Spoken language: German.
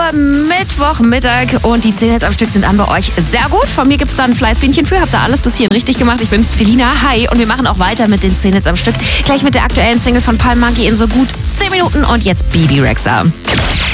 Mittwochmittag und die 10 Hits am Stück sind an bei euch. Sehr gut, von mir gibt es da ein Fleißbienchen für. Habt ihr alles bis hierhin richtig gemacht. Ich bin's, Felina. Hi. Und wir machen auch weiter mit den 10 Hits am Stück. Gleich mit der aktuellen Single von Palm Monkey in so gut 10 Minuten und jetzt Bibi Rexha.